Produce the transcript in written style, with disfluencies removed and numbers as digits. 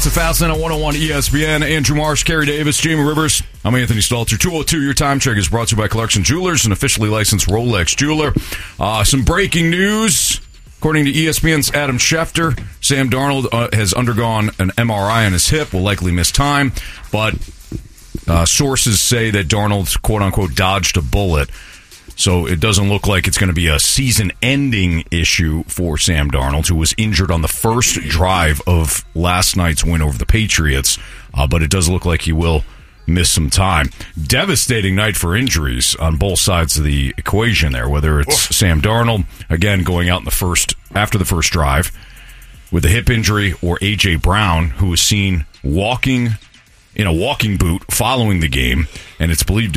It's 1,000 at 101 ESPN. Andrew Marsh, Kerry Davis, Jamie Rivers. I'm Anthony Stalter. 202, your time check is brought to you by Clarkson Jewelers, an officially licensed Rolex jeweler. Some breaking news. According to ESPN's Adam Schefter, Sam Darnold has undergone an MRI on his hip, will likely miss time, but sources say that Darnold, quote-unquote, dodged a bullet. So it doesn't look like it's going to be a season-ending issue for Sam Darnold, who was injured on the first drive of last night's win over the Patriots. But it does look like he will miss some time. Devastating night for injuries on both sides of the equation there, whether it's Sam Darnold, again, going out in after the first drive with a hip injury, or A.J. Brown, who was seen walking in a walking boot following the game, and it's believed